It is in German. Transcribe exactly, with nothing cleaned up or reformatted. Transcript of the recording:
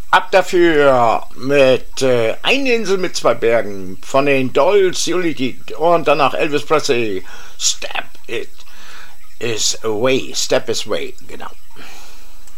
Ab dafür mit äh, Eine Insel mit zwei Bergen von den Dolls Unity und danach Elvis Presley. Step It Is Away. Step Is Away, genau.